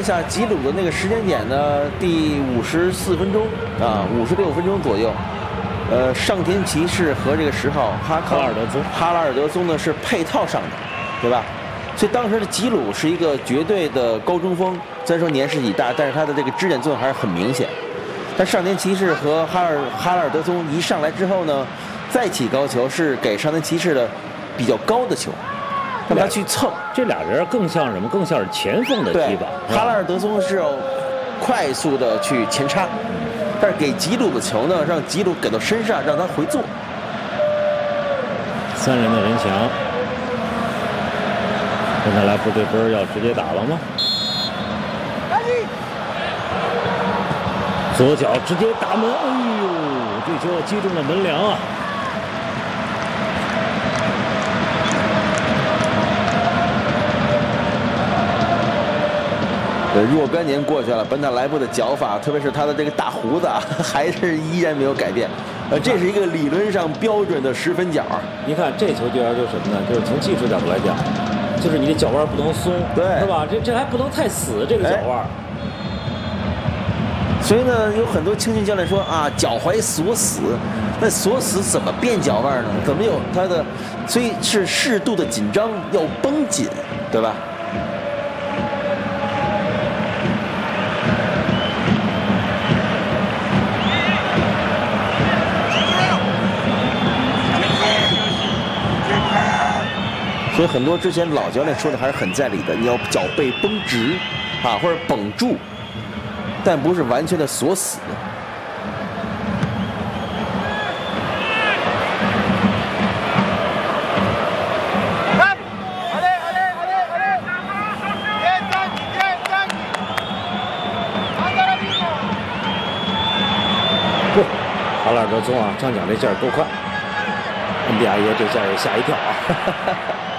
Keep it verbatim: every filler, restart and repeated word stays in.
一下吉鲁的那个时间点呢，第五十四分钟啊，五十六分钟左右。呃，上田骑士和这个十号哈哈拉尔德宗， 哈拉尔德宗呢是配套上的，对吧？所以当时的吉鲁是一个绝对的高中锋，虽然说年事已大，但是他的这个支点作用还是很明显。但上田骑士和哈尔哈拉尔德宗一上来之后呢，再起高球是给上田骑士的比较高的球，让他去蹭。 这俩人更像什么？更像是前锋的踢法。 哈拉尔德宗是要快速的去前插。但是给吉鲁的球呢，让吉鲁给到身上，让他回做。 三人的人墙，本特莱布这分要直接打了吗？左脚直接打门，哎呦，这球击中了门梁啊！ 呃，若干年过去了，本塔莱布的脚法，特别是他的这个大胡子，啊，还是依然没有改变。呃，这是一个理论上标准的十分脚。 你看这球就要求什么呢？就是从技术角度来讲，就是你的脚腕不能松， 对， 是吧？这这还不能太死，这个脚腕。 所以呢，有很多青训教练说啊，脚踝锁死，那锁死怎么变脚腕呢？怎么有它的？所以是适度的紧张，要绷紧，对吧？所以很多之前老教练说的还是很在理的，你要脚背绷直，啊，或者绷住，但不是完全的锁死。 不，哈拉尔德宗啊，上脚这下够快。恩比亚耶这下也吓一跳啊！